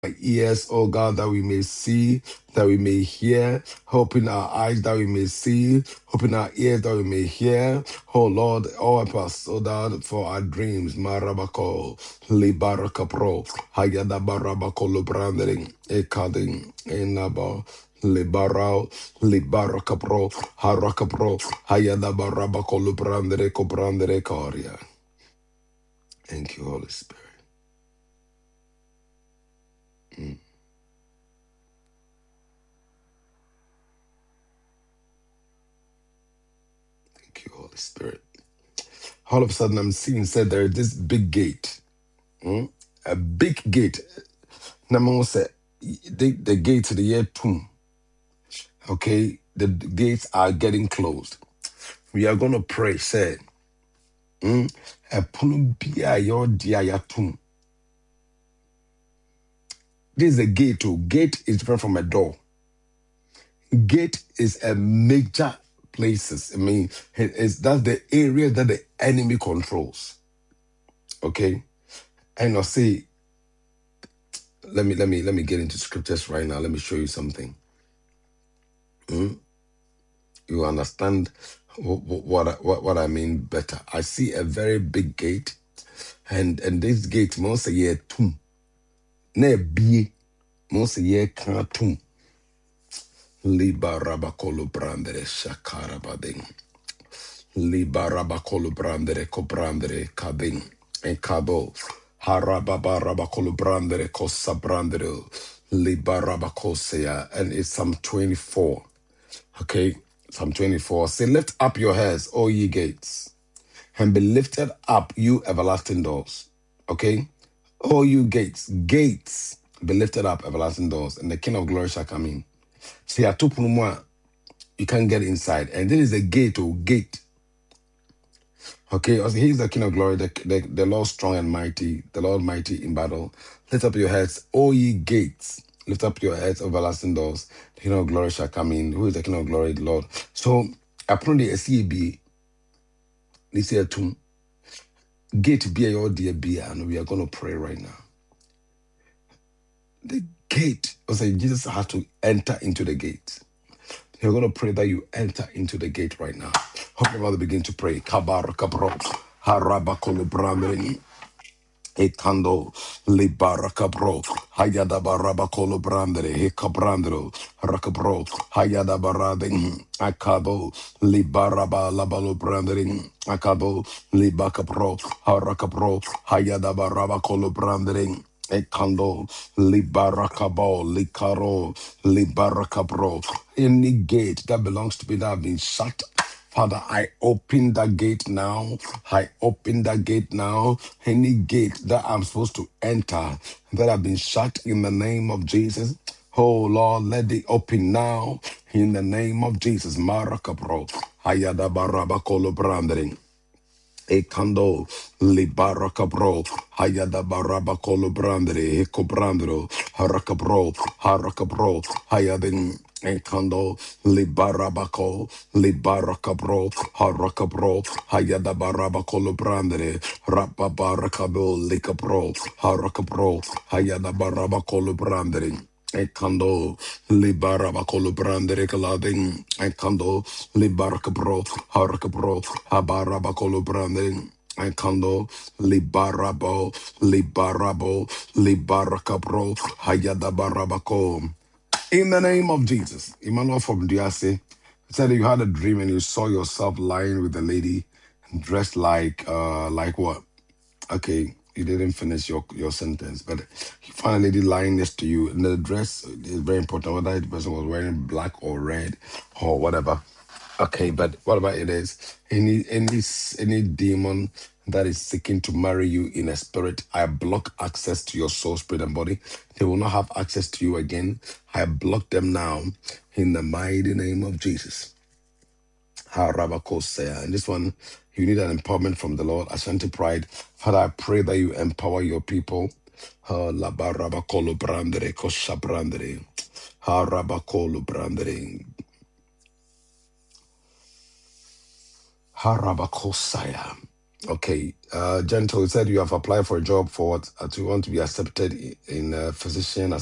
ears, oh God, that we may see, that we may hear. Open our eyes that we may see. Open our ears that we may hear. Oh Lord, help us, oh God, for our dreams. Marabako, Libarakapro, Hayada Barabako Lubranding, Ekading, Enaba. Libarao, Libarakapro, Harakapro, Hayada Barabako Lubrandere, Cobrandere Coria. Thank you, Holy Spirit. Mm. Thank you, Holy Spirit. All of a sudden, I'm seeing said there is this big gate. A big gate. Number say the gate to the year 2. Okay, the gates are getting closed. We are going to pray. Say, a bia your dia tum. This is a gate. Too. Gate is different from a door. Gate is a major places. I mean, that's the area that the enemy controls. Okay, and I'll say, let me get into scriptures right now. Let me show you something. You understand what I mean better. I see a very big gate, and this gate most a year tum. Ne bie most a year can tum. Liba rabakolo brandere shakara bading. Liba rabakolo brandere kobrandere kading. And kabo harababa rabakolo brandere kosa brandere. Liba rabakosea. And it's Psalm 24. Okay, Psalm 24. Say, lift up your heads, O ye gates, and be lifted up, you everlasting doors. Okay? O you gates, gates, be lifted up, everlasting doors, and the King of glory shall come in. See, you can't get inside. And this is a gate or gate. Okay, also, he's the King of glory, the Lord strong and mighty, the Lord mighty in battle. Lift up your heads, O ye gates. Lift up your heads, everlasting doors. The King of glory shall come in. Who is the King of glory? The Lord. So, upon the SEB, this year too, gate be your dear beer, and we are going to pray right now. The gate, also Jesus had to enter into the gate. You're going to pray that you enter into the gate right now. Hope your mother begin to pray. Kabar kabro, harabakolo brandri. Ekando libarakabro hayada barabakolo brandere hekabrandro rakabro hayada barading akabo libaraba labalo brandering akabo libakabro harakabro hayada barabakolo brandering Ekando libarakabo likaro libarakabro. Any gate that belongs to me that have been shut, Father, I open that gate now. I open that gate now. Any gate that I'm supposed to enter that have been shut in the name of Jesus. Oh Lord, let it open now in the name of Jesus. Marakabro. Hayada barabakolo brandering. Ekando libarakabro hayada barabakolo brandere ekobrandro harakabro hayadin Ekando libarabako libarakabro harakabro hayada barabakolo brandere rababarakabo likabro harakabro hayada barabakolo brandere Ekando libarabakolo brandere kalading Ekando libarakabro harakabro habarabakolo branding Ekando libarabo libarakabro hayada barabako. In the name of Jesus, Emmanuel from Diase said that you had a dream and you saw yourself lying with a lady dressed like what? Okay, you didn't finish your sentence, but you found a lady lying next to you, and the dress is very important. Whether the person was wearing black or red or whatever. Okay, but whatever it is, any demon that is seeking to marry you in a spirit, I block access to your soul, spirit, and body. They will not have access to you again. I block them now in the mighty name of Jesus. And this one, you need an empowerment from the Lord. Ashanti Pride. Father, I pray that you empower your people. Labarabakolo brandere, kosha brandere. Harabakolo brandere. Harabakosaya. Okay, Gentle said you have applied for a job for what? You want to be accepted in physician